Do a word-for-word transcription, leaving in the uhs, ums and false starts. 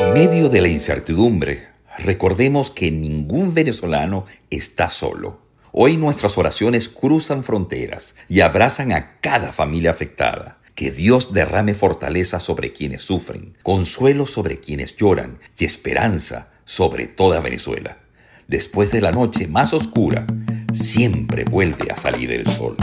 En medio de la incertidumbre, recordemos que ningún venezolano está solo. Hoy nuestras oraciones cruzan fronteras y abrazan a cada familia afectada. Que Dios derrame fortaleza sobre quienes sufren, consuelo sobre quienes lloran y esperanza sobre toda Venezuela. Después de la noche más oscura, siempre vuelve a salir el sol.